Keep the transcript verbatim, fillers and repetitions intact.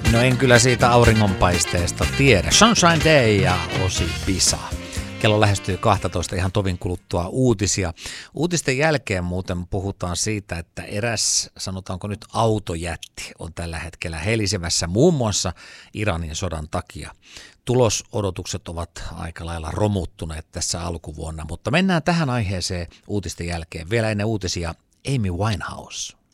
No en kyllä siitä auringonpaisteesta tiedä. Sunshine Day ja Osi Pisa. Kello lähestyy kaksitoista ihan tovin kuluttua uutisia. Uutisten jälkeen muuten puhutaan siitä, että eräs, sanotaanko nyt autojätti, on tällä hetkellä helisemässä muun muassa Iranin sodan takia. Tulosodotukset ovat aika lailla romuttuneet tässä alkuvuonna, mutta mennään tähän aiheeseen uutisten jälkeen. Vielä ennen uutisia Amy Winehouse.